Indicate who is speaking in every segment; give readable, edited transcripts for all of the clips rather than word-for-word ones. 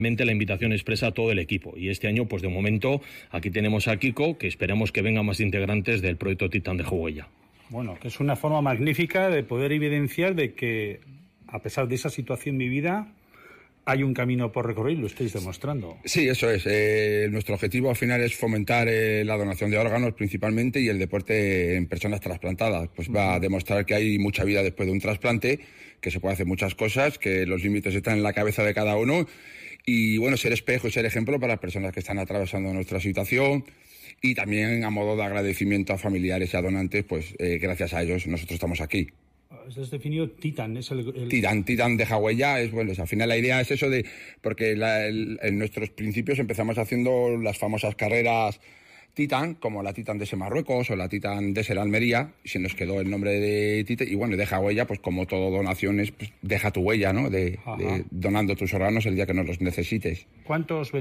Speaker 1: La invitación expresa a todo el equipo y este año, pues de momento, aquí tenemos a Kiko, que esperamos que vengan más integrantes del proyecto Titán de Jagüella.
Speaker 2: Bueno, que es una forma magnífica de poder evidenciar de que, a pesar de esa situación vivida, hay un camino por recorrer y lo estáis demostrando.
Speaker 3: Sí, eso es. Nuestro objetivo al final es fomentar la donación de órganos principalmente y el deporte en personas trasplantadas. Pues va a demostrar que hay mucha vida después de un trasplante, que se puede hacer muchas cosas, que los límites están en la cabeza de cada uno. Y bueno, ser espejo y ser ejemplo para las personas que están atravesando nuestra situación y también a modo de agradecimiento a familiares y a donantes, pues gracias a ellos nosotros estamos aquí.
Speaker 2: Has definido Titán, es el...
Speaker 3: Titán de Jagüella, es bueno, al final la idea es eso de, porque en nuestros principios empezamos haciendo las famosas carreras Titán, como la Titán de Marruecos o la Titán de Almería, y se nos quedó el nombre de Titán, y bueno, deja huella, pues como todo donaciones, pues deja tu huella, ¿no? De donando tus órganos el día que no los necesites.
Speaker 2: ¿Cuántas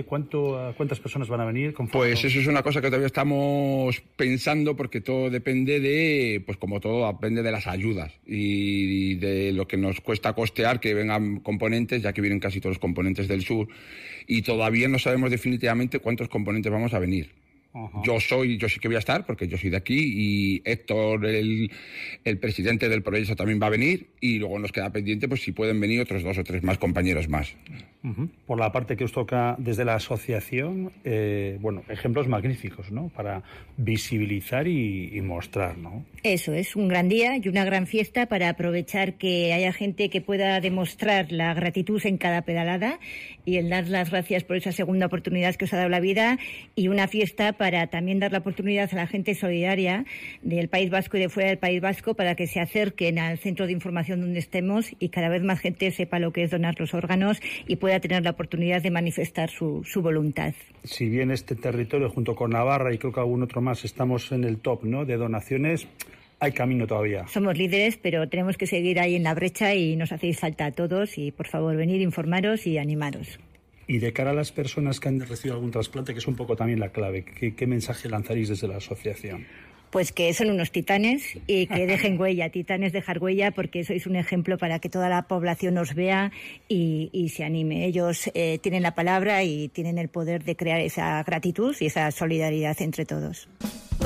Speaker 2: personas van a venir?
Speaker 3: Pues eso es una cosa que todavía estamos pensando, porque todo depende de, pues como todo, depende de las ayudas y de lo que nos cuesta costear que vengan componentes, ya que vienen casi todos los componentes del sur, y todavía no sabemos definitivamente cuántos componentes vamos a venir. Yo sí que voy a estar, porque yo soy de aquí, y Héctor, el presidente del proyecto, también va a venir, y luego nos queda pendiente pues si pueden venir otros 2 o 3 más compañeros más.
Speaker 2: Por la parte que os toca desde la asociación, bueno, ejemplos magníficos, ¿no? Para visibilizar y mostrar, ¿no?
Speaker 4: Eso es un gran día y una gran fiesta para aprovechar que haya gente que pueda demostrar la gratitud en cada pedalada y el dar las gracias por esa segunda oportunidad que os ha dado la vida, y una fiesta para también dar la oportunidad a la gente solidaria del País Vasco y de fuera del País Vasco para que se acerquen al centro de información donde estemos y cada vez más gente sepa lo que es donar los órganos y pueda tener la oportunidad de manifestar su voluntad.
Speaker 2: Si bien este territorio junto con Navarra y creo que algún otro más estamos en el top, ¿no?, de donaciones, hay camino todavía.
Speaker 4: Somos líderes, pero tenemos que seguir ahí en la brecha y nos hacéis falta a todos, y por favor venir, informaros y animaros.
Speaker 2: Y de cara a las personas que han recibido algún trasplante, que es un poco también la clave, ¿qué mensaje lanzaréis desde la asociación?
Speaker 4: Pues que son unos titanes y que dejen huella, titanes dejar huella, porque sois un ejemplo para que toda la población os vea y se anime. Ellos tienen la palabra y tienen el poder de crear esa gratitud y esa solidaridad entre todos.